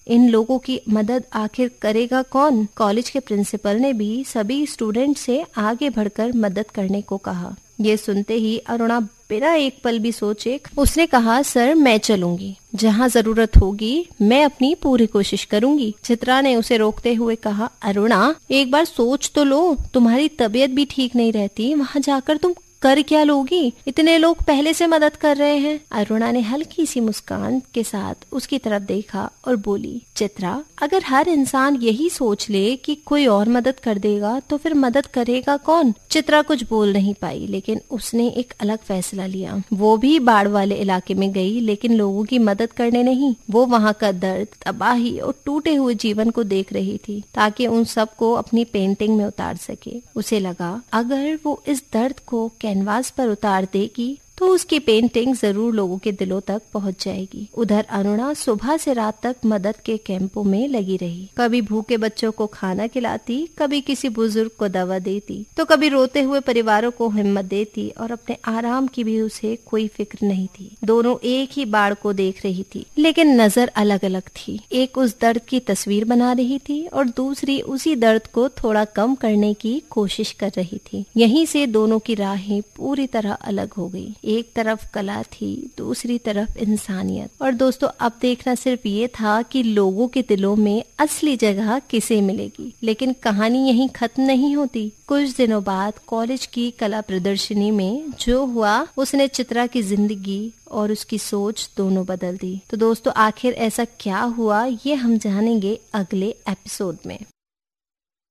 इन लोगों की मदद आखिर करेगा कौन? कॉलेज के प्रिंसिपल ने भी सभी स्टूडेंट से आगे बढ़कर मदद करने को कहा। ये सुनते ही अरुणा बिना एक पल भी सोचे उसने कहा, सर मैं चलूंगी, जहाँ जरूरत होगी मैं अपनी पूरी कोशिश करूंगी। चित्रा ने उसे रोकते हुए कहा, अरुणा एक बार सोच तो लो, तुम्हारी तबीयत भी ठीक नहीं रहती, वहाँ जाकर तुम कर क्या लोगी? इतने लोग पहले से मदद कर रहे हैं। अरुणा ने हल्की सी मुस्कान के साथ उसकी तरफ देखा और बोली, चित्रा अगर हर इंसान यही सोच ले कि कोई और मदद कर देगा तो फिर मदद करेगा कौन? चित्रा कुछ बोल नहीं पाई, लेकिन उसने एक अलग फैसला लिया। वो भी बाढ़ वाले इलाके में गई, लेकिन लोगों की मदद करने नहीं। वो वहाँ का दर्द, तबाही और टूटे हुए जीवन को देख रही थी ताकि उन सबको अपनी पेंटिंग में उतार सके। उसे लगा अगर वो इस दर्द को कैनवास पर उतार देगी तो उसकी पेंटिंग जरूर लोगों के दिलों तक पहुंच जाएगी। उधर अरुणा सुबह से रात तक मदद के कैंपों में लगी रही। कभी भूखे बच्चों को खाना खिलाती, कभी किसी बुजुर्ग को दवा देती, तो कभी रोते हुए परिवारों को हिम्मत देती, और अपने आराम की भी उसे कोई फिक्र नहीं थी। दोनों एक ही बाढ़ को देख रही थी, लेकिन नजर अलग अलग थी। एक उस दर्द की तस्वीर बना रही थी और दूसरी उसी दर्द को थोड़ा कम करने की कोशिश कर रही थी। यहीं से दोनों की राहें पूरी तरह अलग हो गई। एक तरफ कला थी, दूसरी तरफ इंसानियत। और दोस्तों अब देखना सिर्फ ये था कि लोगों के दिलों में असली जगह किसे मिलेगी। लेकिन कहानी यहीं खत्म नहीं होती। कुछ दिनों बाद कॉलेज की कला प्रदर्शनी में जो हुआ उसने चित्रा की जिंदगी और उसकी सोच दोनों बदल दी। तो दोस्तों आखिर ऐसा क्या हुआ ये हम जानेंगे अगले एपिसोड में।